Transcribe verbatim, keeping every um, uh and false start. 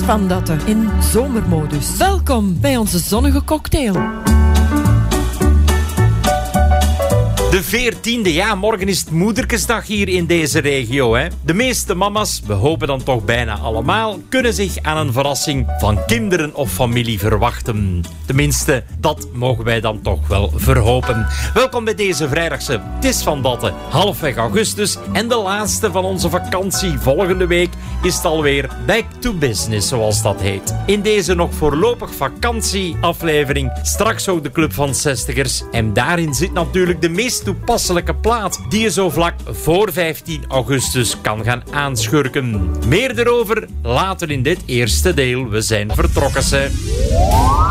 van Datte in zomermodus. Welkom bij onze zonnige cocktail. De veertiende, ja, morgen is het moederkesdag hier in deze regio. Hè. De meeste mama's, we hopen dan toch bijna allemaal, kunnen zich aan een verrassing van kinderen of familie verwachten. Tenminste, dat mogen wij dan toch wel verhopen. Welkom bij deze vrijdagse Tis van Datte, halfweg augustus. En de laatste van onze vakantie. Volgende week is het alweer back to business, zoals dat heet. In deze nog voorlopig vakantieaflevering, straks ook de Club van zestigers. En daarin zit natuurlijk de meest toepasselijke plaat die je zo vlak voor vijftien augustus kan gaan aanschurken. Meer erover later in dit eerste deel. We zijn vertrokken, ze.